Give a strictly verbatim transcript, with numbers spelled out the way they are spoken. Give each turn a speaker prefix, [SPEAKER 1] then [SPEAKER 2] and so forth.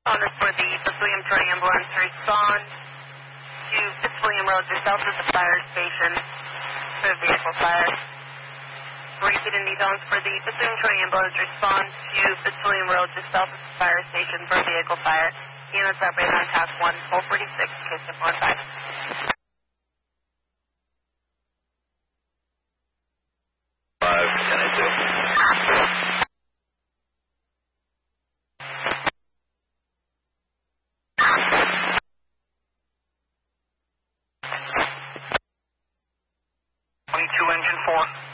[SPEAKER 1] On this for the Fitzwilliam Troy ambulance, respond to Fitzwilliam Road, just south of the fire station for a vehicle fire. Repeating these zones for the Fitzwilliam Troy ambulance, respond to Fitzwilliam Road, just south of the fire station for a vehicle fire. Units operating on task one, twelve forty-six, K S one five.
[SPEAKER 2] five, ten and two. twenty-two engine four.